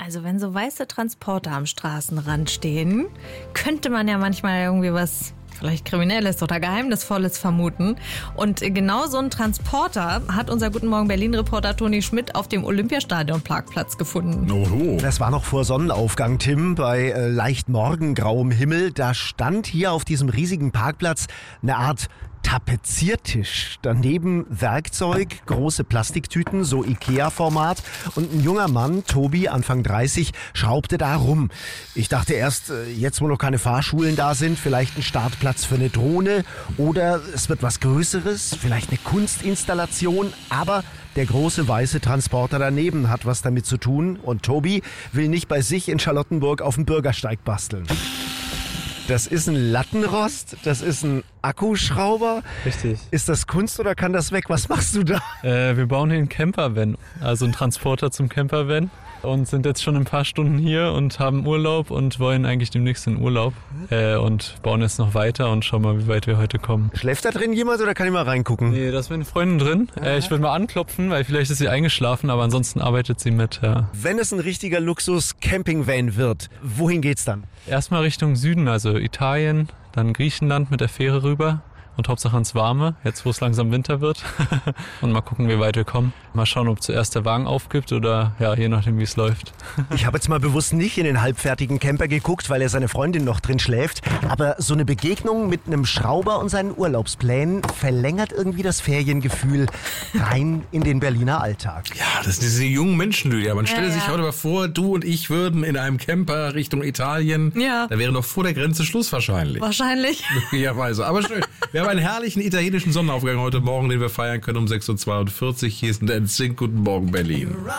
Also wenn so weiße Transporter am Straßenrand stehen, könnte man ja manchmal irgendwie was vielleicht Kriminelles oder Geheimnisvolles vermuten. Und genau so einen Transporter hat unser Guten Morgen Berlin-Reporter Toni Schmidt auf dem Olympiastadion-Parkplatz gefunden. Oho. Das war noch vor Sonnenaufgang, Tim, bei leicht morgengrauem Himmel. Da stand hier auf diesem riesigen Parkplatz eine Art Tapeziertisch. Daneben Werkzeug, große Plastiktüten, so Ikea-Format. Und ein junger Mann, Tobi, Anfang 30, schraubte da rum. Ich dachte erst, jetzt wo noch keine Fahrschulen da sind, vielleicht ein Startplatz für eine Drohne oder es wird was Größeres, vielleicht eine Kunstinstallation. Aber der große weiße Transporter daneben hat was damit zu tun. Und Tobi will nicht bei sich in Charlottenburg auf dem Bürgersteig basteln. Das ist ein Lattenrost, das ist ein Akkuschrauber. Richtig. Ist das Kunst oder kann das weg? Was machst du da? Wir bauen hier einen Campervan, also einen Transporter zum Campervan. Und sind jetzt schon ein paar Stunden hier und haben Urlaub und wollen eigentlich demnächst in Urlaub. Und bauen jetzt noch weiter und schauen mal, wie weit wir heute kommen. Schläft da drin jemand oder kann ich mal reingucken? Nee, da ist meine Freundin drin. Ich will mal anklopfen, weil vielleicht ist sie eingeschlafen, aber ansonsten arbeitet sie mit. Wenn es ein richtiger Luxus-Campingvan wird, wohin geht's dann? Erstmal Richtung Süden, also Italien, dann Griechenland mit der Fähre rüber. Und Hauptsache ins Warme, jetzt wo es langsam Winter wird. Und mal gucken, wie weit wir kommen. Mal schauen, ob zuerst der Wagen aufgibt oder ja, je nachdem, wie es läuft. Ich habe jetzt mal bewusst nicht in den halbfertigen Camper geguckt, weil seine Freundin noch drin schläft. Aber so eine Begegnung mit einem Schrauber und seinen Urlaubsplänen verlängert irgendwie das Feriengefühl rein in den Berliner Alltag. Ja, das sind diese jungen Menschen, Lydia. Man stelle sich heute mal vor, du und ich würden in einem Camper Richtung Italien. Ja. Da wäre noch vor der Grenze Schluss wahrscheinlich. Wahrscheinlich. Möglicherweise. Aber schön. Wir haben einen herrlichen italienischen Sonnenaufgang heute Morgen, den wir feiern können um 6.42 Uhr. Hier ist ein NSYNC. Guten Morgen, Berlin.